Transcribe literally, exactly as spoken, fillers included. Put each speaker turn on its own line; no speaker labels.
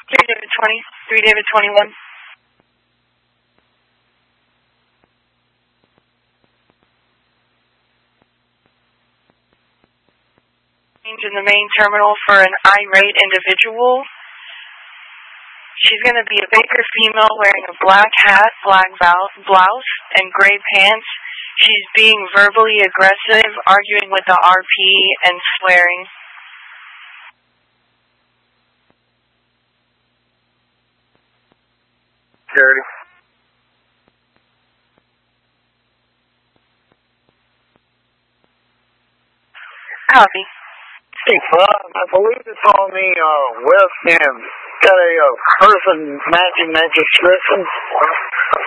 three David twenty, three David twenty-one. In the main terminal for an irate individual. She's going to be a Baker female wearing a black hat, black blouse, and gray pants. She's being verbally aggressive, arguing with the R P, and swearing.
Security.
Copy.
Well, I believe it's on the uh, west end. Got a uh, person matching that description.